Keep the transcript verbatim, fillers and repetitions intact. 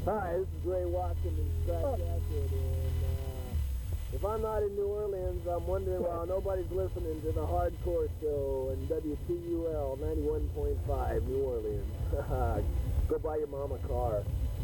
Hi, this is Ray Watkins in Scratch Acid, and uh, if I'm not in New Orleans, I'm wondering why nobody's listening to the Hardcore Show and W T U L ninety-one point five New Orleans. Go buy your mom a car.